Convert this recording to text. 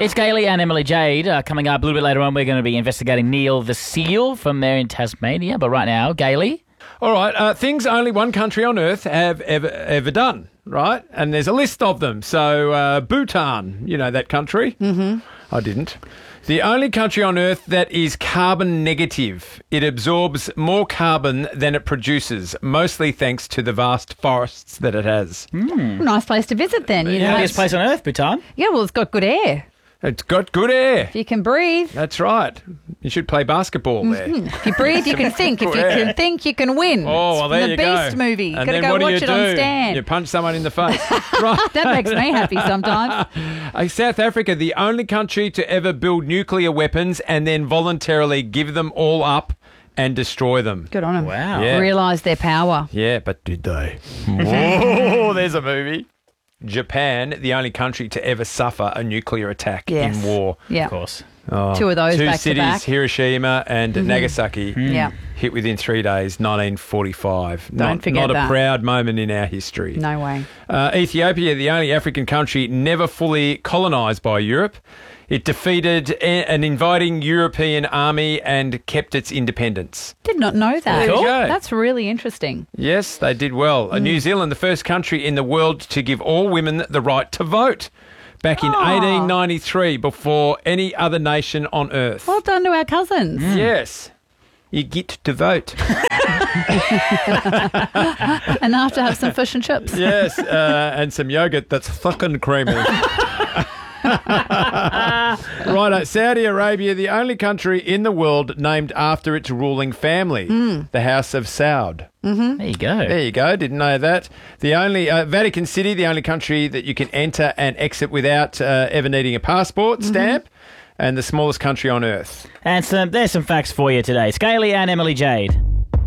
It's Gailey and Emily Jade. Coming up a little bit later on, we're going to be investigating Neil the seal from there in Tasmania. But right now, Gailey. All right, things only one country on earth have ever done, right? And there's a list of them. So Bhutan, you know that country? Mm-hmm. I didn't. The only country on earth that is carbon negative. It absorbs more carbon than it produces, mostly thanks to the vast forests that it has. Nice place to visit then. You know. Happiest place on earth, Bhutan. Yeah, well, it's got good air. It's got good air. If you can breathe. That's right. You should play basketball there. If you breathe, you can think. If you can think, you can win. Oh, well, there the you go. Beast movie. And Gotta then go what watch do it you do? on Stan. You punch someone in the face. Right. That makes me happy sometimes. South Africa, the only country to ever build nuclear weapons and then voluntarily give them all up and destroy them. Good on them. Wow. Yeah. Realise their power. Yeah, but did they? Oh, there's a movie. Japan, the only country to ever suffer a nuclear attack Yes. in war. Yeah. Of course. Oh, Two of those two back to cities, back. Hiroshima and Nagasaki, Yeah. hit within 3 days, 1945. Don't forget not a that. proud moment in our history. No way. Ethiopia, the only African country never fully colonised by Europe. It defeated an invading European army and kept its independence. Did not know that. There you go. That's really interesting. Yes, they did well. New Zealand, the first country in the world to give all women the right to vote. Back in 1893, before any other nation on earth. Well done to our cousins. Yes. You get to vote. Enough to have some fish and chips. Yes, and some yogurt that's fucking creamy. Right, Saudi Arabia, the only country in the world named after its ruling family, the House of Saud. There you go. There you go. Didn't know that. The only Vatican City, the only country that you can enter and exit without ever needing a passport stamp, and the smallest country on earth. And there's some facts for you today. It's Gailey and Emily Jade.